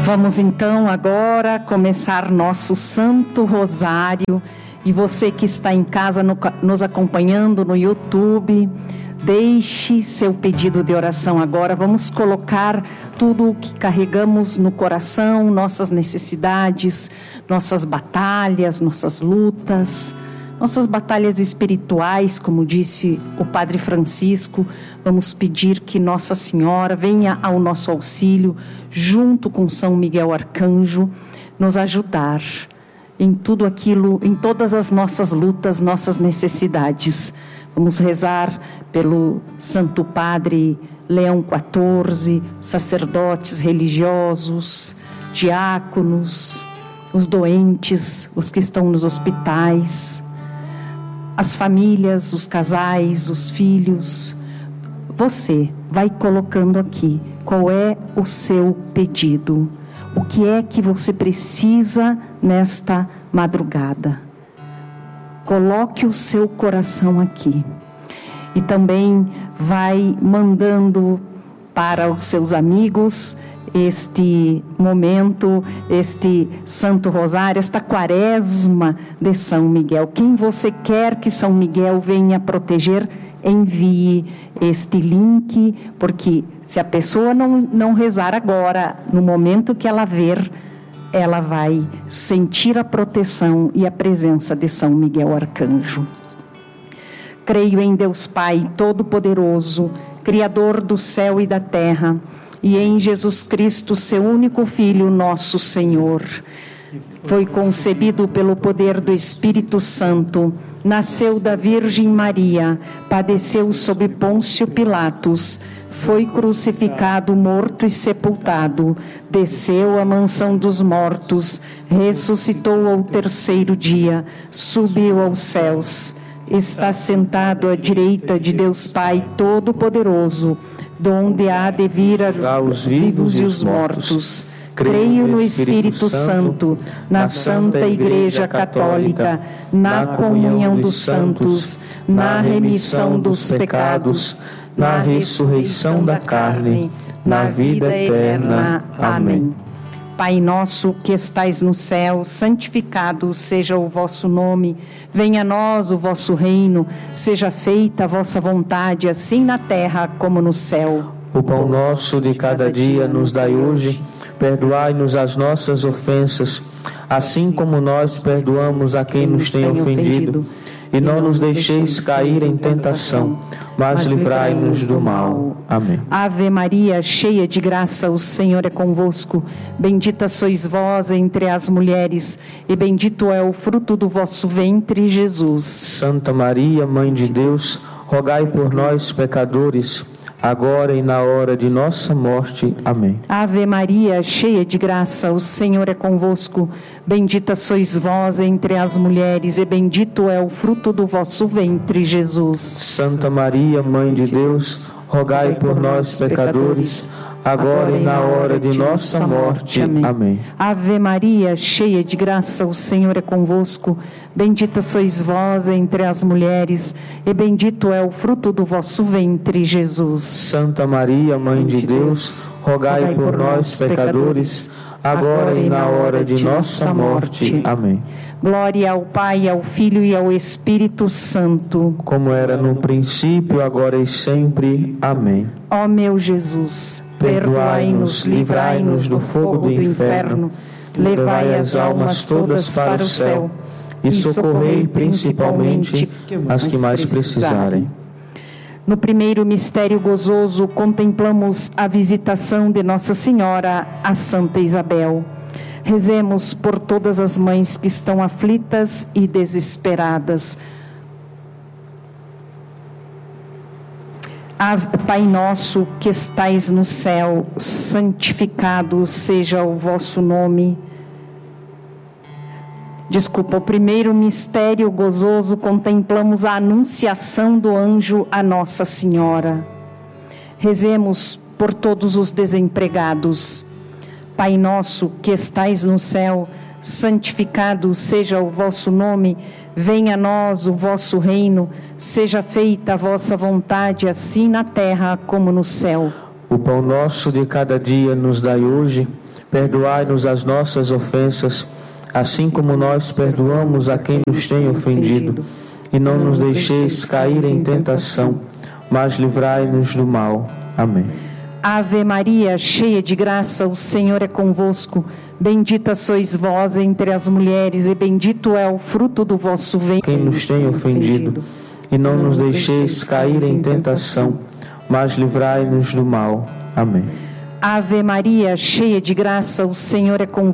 Vamos então agora começar nosso Santo Rosário. E você que está em casa nos acompanhando no YouTube, deixe seu pedido de oração agora. Vamos colocar tudo o que carregamos no coração, nossas necessidades, nossas batalhas, nossas lutas, nossas batalhas espirituais, como disse o Padre Francisco. Vamos pedir que Nossa Senhora venha ao nosso auxílio, junto com São Miguel Arcanjo, nos ajudar em tudo aquilo, em todas as nossas lutas, nossas necessidades. Vamos rezar pelo Santo Padre Leão XIV, sacerdotes religiosos, diáconos, os doentes, os que estão nos hospitais, as famílias, os casais, os filhos. Você vai colocando aqui qual é o seu pedido, o que é que você precisa nesta madrugada. Coloque o seu coração aqui e também vai mandando para os seus amigos este momento, este Santo Rosário, esta quaresma de São Miguel. Quem você quer que São Miguel venha proteger, envie este link, porque se a pessoa não rezar agora, no momento que ela ver, ela vai sentir a proteção e a presença de São Miguel Arcanjo. Creio em Deus Pai Todo-Poderoso, Criador do céu e da terra, e em Jesus Cristo, seu único Filho, nosso Senhor. Foi concebido pelo poder do Espírito Santo, nasceu da Virgem Maria, padeceu sob Pôncio Pilatos, foi crucificado, morto e sepultado, desceu à mansão dos mortos, ressuscitou ao terceiro dia, subiu aos céus, está sentado à direita de Deus Pai Todo-Poderoso, donde há de vir os vivos e os mortos. Creio no Espírito Santo, na Santa Igreja Católica, na comunhão dos santos, na remissão dos pecados, na ressurreição da carne, na vida eterna. Amém. Pai nosso que estais no céu, santificado seja o vosso nome. Venha a nós o vosso reino, seja feita a vossa vontade, assim na terra como no céu. O pão nosso de cada dia nos dai hoje. Perdoai-nos as nossas ofensas, assim como nós perdoamos a quem nos tem ofendido. E não nos deixeis cair em tentação, mas livrai-nos do mal. Amém. Ave Maria, cheia de graça, o Senhor é convosco. Bendita sois vós entre as mulheres, e bendito é o fruto do vosso ventre, Jesus. Santa Maria, Mãe de Deus, rogai por nós, pecadores, agora e na hora de nossa morte. Amém. Ave Maria, cheia de graça, o Senhor é convosco. Bendita sois vós entre as mulheres, e bendito é o fruto do vosso ventre, Jesus. Santa Maria, Mãe de Deus, rogai por nós, pecadores, agora e na hora de nossa morte. Amém. Ave Maria, cheia de graça, o Senhor é convosco. Bendita sois vós entre as mulheres, e bendito é o fruto do vosso ventre, Jesus. Santa Maria, Mãe de Deus, rogai por nós, pecadores, agora e na hora de nossa morte. Amém. Glória ao Pai, ao Filho e ao Espírito Santo, como era no princípio, agora e sempre. Amém. Ó meu Jesus, perdoai-nos, livrai-nos do fogo do inferno, levai as almas todas para o céu e socorrei principalmente as que mais precisarem. No primeiro mistério gozoso, contemplamos a visitação de Nossa Senhora a Santa Isabel. Rezemos por todas as mães que estão aflitas e desesperadas. Pai nosso que estais no céu, santificado seja o vosso nome. O primeiro mistério gozoso, contemplamos a anunciação do anjo a Nossa Senhora. Rezemos por todos os desempregados. Pai nosso que estais no céu, santificado seja o vosso nome, venha a nós o vosso reino, seja feita a vossa vontade, assim na terra como no céu. O pão nosso de cada dia nos dai hoje. perdoai-nos as nossas ofensas, assim como nós perdoamos a quem nos tem ofendido. E não nos deixeis cair em tentação, mas livrai-nos do mal. Amém. Ave Maria, cheia de graça, o Senhor é convosco. Bendita sois vós entre as mulheres, e bendito é o fruto do vosso ventre. Quem nos tem ofendido, e não nos deixeis cair em tentação, mas livrai-nos do mal. Amém. Ave Maria, cheia de graça, o Senhor é convosco.